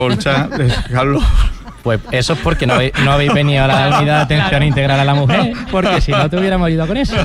Colcha, Carlos. Pues eso es porque no habéis venido a la unidad de atención integral a la mujer, porque si no te hubiéramos ayudado con eso.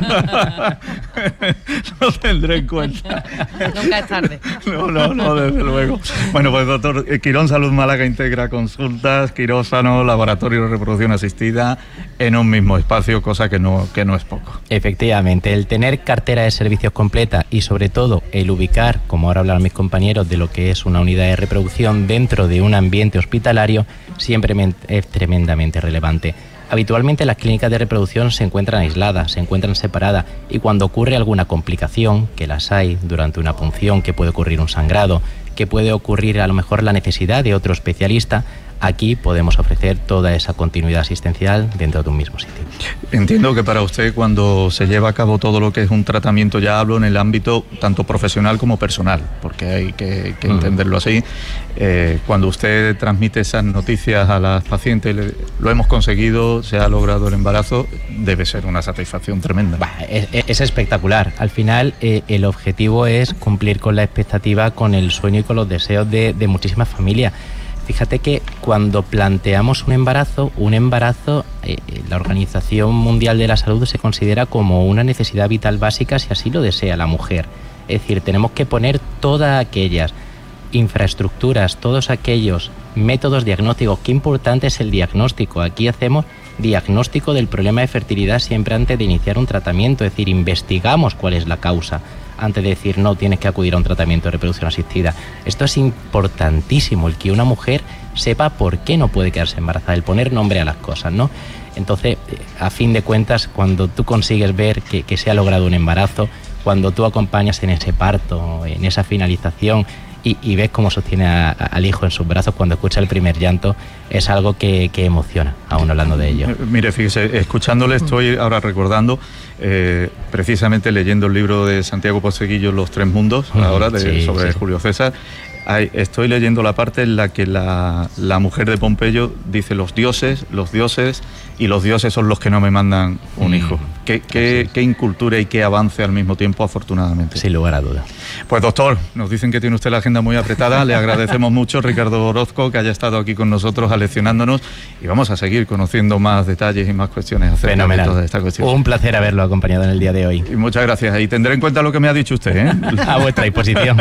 Lo tendré en cuenta. Nunca es tarde. No, desde luego. Bueno, pues doctor, Quirón Salud Málaga integra consultas, quirófano, laboratorio de reproducción asistida en un mismo espacio, cosa que no es poco. Efectivamente, el tener cartera de servicios completa y sobre todo el ubicar, como ahora hablan mis compañeros, de lo que es una unidad de reproducción dentro de un ambiente hospitalario, siempre es tremendamente relevante. Habitualmente las clínicas de reproducción se encuentran aisladas, se encuentran separadas y cuando ocurre alguna complicación, que las hay durante una punción, que puede ocurrir un sangrado, que puede ocurrir a lo mejor la necesidad de otro especialista, aquí podemos ofrecer toda esa continuidad asistencial dentro de un mismo sitio. Entiendo que para usted, cuando se lleva a cabo todo lo que es un tratamiento, ya hablo en el ámbito tanto profesional como personal, porque hay que entenderlo así, cuando usted transmite esas noticias a las pacientes, lo hemos conseguido, se ha logrado el embarazo, debe ser una satisfacción tremenda. Es espectacular. Al final el objetivo es cumplir con la expectativa, con el sueño y con los deseos de muchísimas familias. Fíjate que cuando planteamos un embarazo, la Organización Mundial de la Salud se considera como una necesidad vital básica si así lo desea la mujer. Es decir, tenemos que poner todas aquellas infraestructuras, todos aquellos métodos diagnósticos. Qué importante es el diagnóstico. Aquí hacemos diagnóstico del problema de fertilidad siempre antes de iniciar un tratamiento, es decir, investigamos cuál es la causa antes de decir no, tienes que acudir a un tratamiento de reproducción asistida. Esto es importantísimo, el que una mujer sepa por qué no puede quedarse embarazada, el poner nombre a las cosas, ¿no? Entonces, a fin de cuentas, cuando tú consigues ver que se ha logrado un embarazo, cuando tú acompañas en ese parto, en esa finalización, y ves cómo sostiene al hijo en sus brazos cuando escucha el primer llanto, es algo que emociona, aún hablando de ello. Mire, fíjese, escuchándole estoy ahora recordando, precisamente leyendo el libro de Santiago Poseguillo, Los Tres Mundos, ahora sobre Julio César. Estoy leyendo la parte en la que la mujer de Pompeyo dice los dioses y los dioses son los que no me mandan un hijo. Qué incultura y qué avance al mismo tiempo, afortunadamente. Sin lugar a dudas. Pues doctor, nos dicen que tiene usted la agenda muy apretada, le agradecemos mucho, Ricardo Orozco, que haya estado aquí con nosotros aleccionándonos y vamos a seguir conociendo más detalles y más cuestiones acerca de toda esta cuestión. Un placer haberlo acompañado en el día de hoy. Y muchas gracias, y tendré en cuenta lo que me ha dicho usted, ¿eh? A vuestra disposición.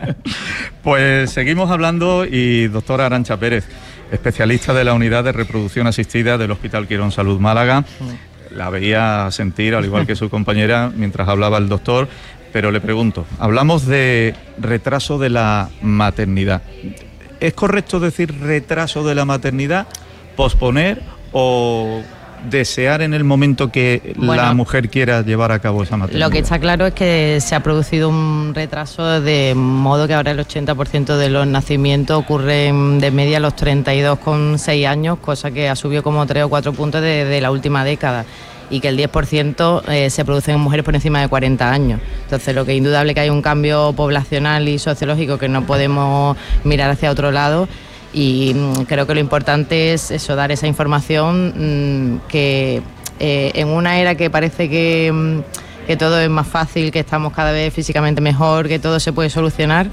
Pues seguimos hablando y doctora Arantxa Pérez, especialista de la unidad de reproducción asistida del Hospital Quirón Salud Málaga. La veía sentir, al igual que su compañera, mientras hablaba el doctor, pero le pregunto, hablamos de retraso de la maternidad. ¿Es correcto decir retraso de la maternidad, posponer o desear en el momento que la mujer quiera llevar a cabo esa maternidad? Lo que está claro es que se ha producido un retraso de modo que ahora el 80% de los nacimientos ocurren de media a los 32,6 años, cosa que ha subido como 3 o 4 puntos de la última década, y que el 10% se producen en mujeres por encima de 40 años. Entonces, lo que es indudable que hay un cambio poblacional y sociológico que no podemos mirar hacia otro lado. Y creo que lo importante es eso, dar esa información que en una era que parece que todo es más fácil, que estamos cada vez físicamente mejor, que todo se puede solucionar,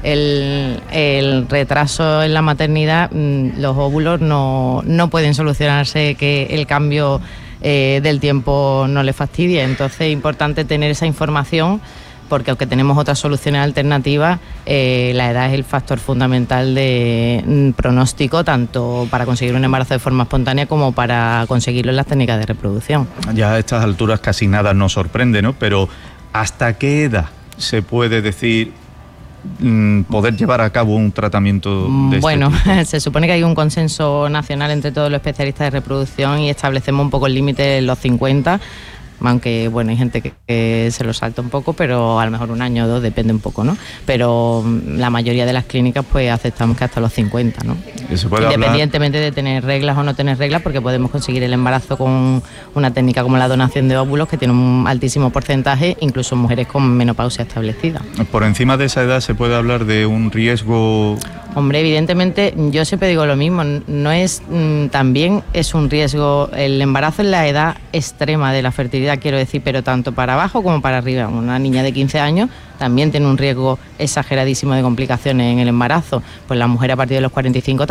el retraso en la maternidad, los óvulos no pueden solucionarse, que el cambio del tiempo no le fastidie. Entonces es importante tener esa información, porque aunque tenemos otras soluciones alternativas, la edad es el factor fundamental de pronóstico, tanto para conseguir un embarazo de forma espontánea como para conseguirlo en las técnicas de reproducción. Ya a estas alturas casi nada nos sorprende, ¿no? Pero ¿hasta qué edad se puede decir poder llevar a cabo un tratamiento de este tipo? Se supone que hay un consenso nacional entre todos los especialistas de reproducción y establecemos un poco el límite en los 50, aunque hay gente que se lo salta un poco, pero a lo mejor un año o dos, depende un poco, ¿no? Pero la mayoría de las clínicas pues aceptamos que hasta los 50, ¿no? Independientemente de tener reglas o no tener reglas, porque podemos conseguir el embarazo con una técnica como la donación de óvulos, que tiene un altísimo porcentaje, incluso en mujeres con menopausia establecida. ¿Por encima de esa edad se puede hablar de un riesgo Hombre, evidentemente, yo siempre digo lo mismo, no es también es un riesgo el embarazo en la edad extrema de la fertilidad, quiero decir, pero tanto para abajo como para arriba. Una niña de 15 años también tiene un riesgo exageradísimo de complicaciones en el embarazo, pues la mujer a partir de los 45